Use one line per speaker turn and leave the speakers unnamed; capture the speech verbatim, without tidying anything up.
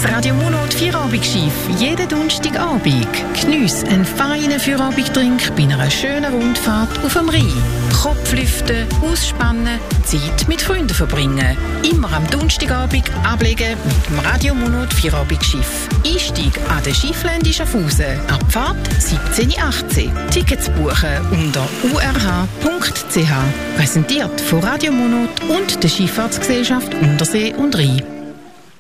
Das Radio Monat Vierabend-Schiff. Jeden Donnerstagabend. Geniesse einen feinen Vierabend-Trink bei einer schönen Rundfahrt auf dem Rhein. Kopf lüften, ausspannen, Zeit mit Freunden verbringen. Immer am Donnerstagabend ablegen mit dem Radio Monat Vierabend-Schiff. Einstieg an der Schifflände Schaffhausen. Abfahrt siebzehn Uhr achtzehn. Tickets buchen unter u r h punkt c h. Präsentiert von Radio Monat und der Schifffahrtsgesellschaft Untersee und Rhein.